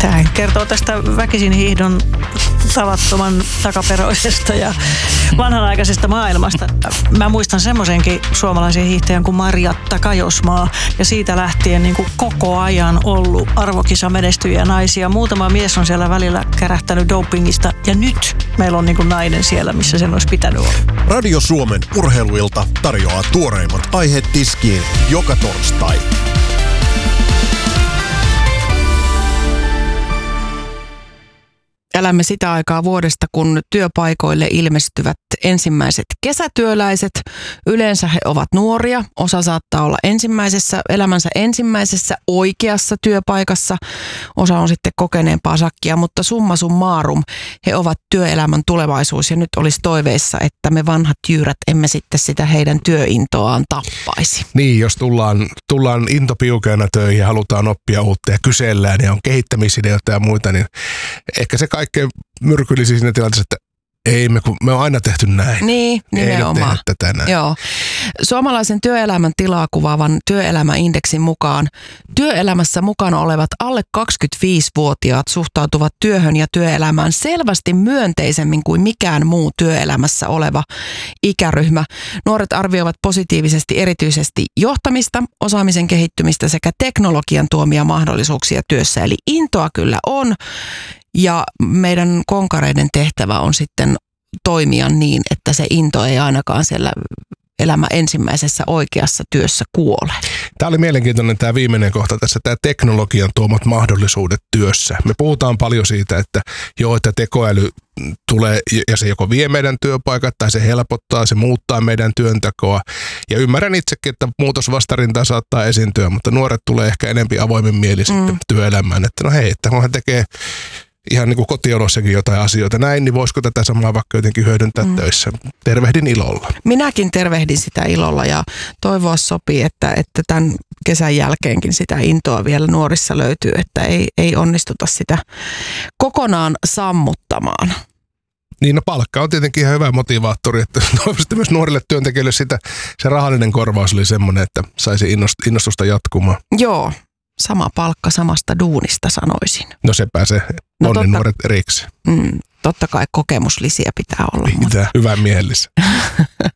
Tämä kertoo tästä väkisin hiihdon tavattoman takaperoisesta ja vanhanaikaisesta maailmasta. Mä muistan semmoisenkin suomalaisen hiihtäjän kuin Marjatta Kajosmaa, ja siitä lähtien niin kuin koko ajan ollut arvokisamenestyjiä naisia. Muutama mies on siellä välillä kärähtänyt dopingista, ja nyt meillä on niin kuin nainen siellä, missä sen olisi pitänyt olla. Radio Suomen urheiluilta tarjoaa tuoreimmat aiheet tiskiin joka torstai. Elämme sitä aikaa vuodesta, kun työpaikoille ilmestyvät ensimmäiset kesätyöläiset. Yleensä he ovat nuoria. Osa saattaa olla elämänsä ensimmäisessä oikeassa työpaikassa. Osa on sitten kokeneempaa sakkia, mutta summa summarum he ovat työelämän tulevaisuus. Ja nyt olisi toiveissa, että me vanhat jyyrät emme sitten sitä heidän työintoaan tappaisi. Niin, jos tullaan intopiukeena töihin ja halutaan oppia uutta ja kysellään ja on kehittämisideoita ja muita, niin ehkä se kaikkein myrkyllisiä siinä tilanteessa, että ei me on aina tehty näin. Niin, nimenomaan. Ei nyt tehdä tätä näin. Joo. Suomalaisen työelämän tilaa kuvaavan työelämäindeksin mukaan työelämässä mukana olevat alle 25-vuotiaat suhtautuvat työhön ja työelämään selvästi myönteisemmin kuin mikään muu työelämässä oleva ikäryhmä. Nuoret arvioivat positiivisesti erityisesti johtamista, osaamisen kehittymistä sekä teknologian tuomia mahdollisuuksia työssä. Eli intoa kyllä on. Ja meidän konkareiden tehtävä on sitten toimia niin, että se into ei ainakaan siellä elämä ensimmäisessä oikeassa työssä kuole. Tämä oli mielenkiintoinen tämä viimeinen kohta tässä, tämä teknologian tuomat mahdollisuudet työssä. Me puhutaan paljon siitä, että tekoäly tulee ja se joko vie meidän työpaikat tai se helpottaa, se muuttaa meidän työntekoa. Ja ymmärrän itsekin, että muutosvastarintaa saattaa esiintyä, mutta nuoret tulee ehkä enemmän avoimin mieli sitten työelämään, että no hei, että hän tekee ihan niin kuin kotiolossakin jotain asioita näin, niin voisiko tätä samaa vaikka jotenkin hyödyntää töissä? Tervehdin ilolla. Minäkin tervehdin sitä ilolla ja toivoa sopii, että tämän kesän jälkeenkin sitä intoa vielä nuorissa löytyy, että ei onnistuta sitä kokonaan sammuttamaan. Niin, no palkka on tietenkin ihan hyvä motivaattori, että toivottavasti myös nuorille työntekijöille se rahallinen korvaus oli semmoinen, että saisi innostusta jatkumaan. Joo. Sama palkka samasta duunista, sanoisin. No sepä se. Onnen nuoret erikseen. Totta kai kokemuslisiä pitää olla. Pitää, hyvä mielessä.